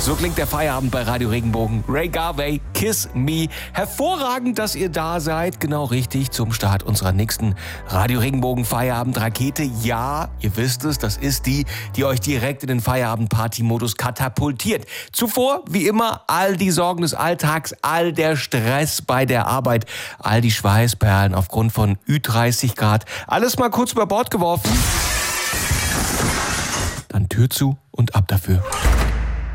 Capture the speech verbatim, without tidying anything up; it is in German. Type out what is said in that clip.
So klingt der Feierabend bei Radio Regenbogen. Ray Garvey, Kiss Me. Hervorragend, dass ihr da seid. Genau richtig zum Start unserer nächsten Radio Regenbogen Feierabend-Rakete. Ja, ihr wisst es, das ist die, die euch direkt in den Feierabend-Party-Modus katapultiert. Zuvor, wie immer, all die Sorgen des Alltags, all der Stress bei der Arbeit, all die Schweißperlen aufgrund von Ü dreißig Grad. Alles mal kurz über Bord geworfen. Dann Tür zu und ab dafür.